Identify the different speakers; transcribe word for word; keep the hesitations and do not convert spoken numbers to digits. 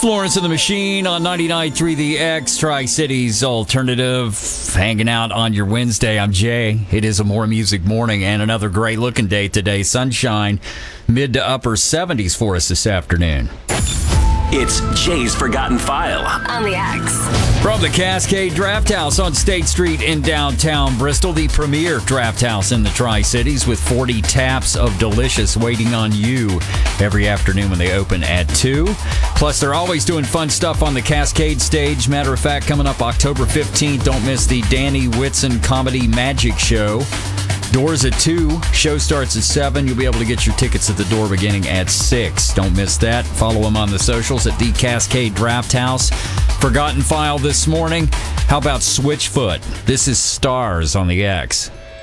Speaker 1: Florence and the Machine on ninety-nine point three The X, Tri-Cities Alternative. Hanging out on your Wednesday. I'm Jay. It is a More Music morning and another great looking day today. Sunshine, mid to upper seventies for us this afternoon.
Speaker 2: It's Jay's Forgotten File
Speaker 3: on the X.
Speaker 1: From the Cascade Draft House on State Street in downtown Bristol, the premier draft house in the Tri-Cities with forty taps of delicious waiting on you every afternoon when they open at two. Plus, they're always doing fun stuff on the Cascade stage. Matter of fact, coming up October fifteenth, don't miss the Danny Whitson Comedy Magic Show. Doors at two. Show starts at seven. You'll be able to get your tickets at the door beginning at six. Don't miss that. Follow them on the socials at the Cascade Draft House. Forgotten File this morning. How about Switchfoot? This is Stars on the X.